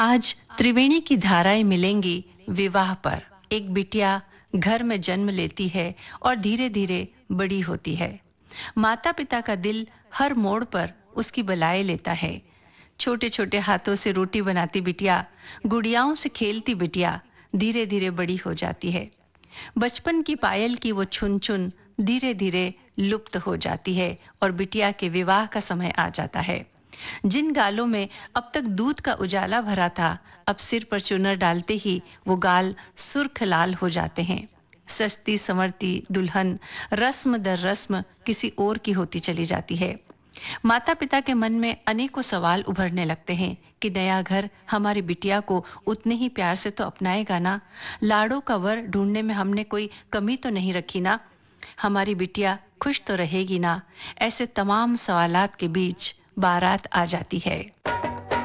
आज त्रिवेणी की धाराएं मिलेंगी विवाह पर। एक बिटिया घर में जन्म लेती है और धीरे धीरे बड़ी होती है। माता पिता का दिल हर मोड़ पर उसकी बलाए लेता है। छोटे छोटे हाथों से रोटी बनाती बिटिया, गुड़ियाओं से खेलती बिटिया धीरे धीरे बड़ी हो जाती है। बचपन की पायल की वो छुन छुन धीरे धीरे लुप्त हो जाती है और बिटिया के विवाह का समय आ जाता है। जिन गालों में अब तक दूध का उजाला भरा था, अब सिर पर चुनर डालते ही वो गाल सुर्ख लाल हो जाते हैं। सस्ती संवरती दुल्हन रस्म दर रस्म किसी और की होती चली जाती है। माता पिता के मन में अनेकों सवाल उभरने लगते हैं कि नया घर हमारी बिटिया को उतने ही प्यार से तो अपनाएगा ना, लाड़ों का वर ढूंढने में हमने कोई कमी तो नहीं रखी ना, हमारी बिटिया खुश तो रहेगी ना। ऐसे तमाम सवालात के बीच बारात आ जाती है।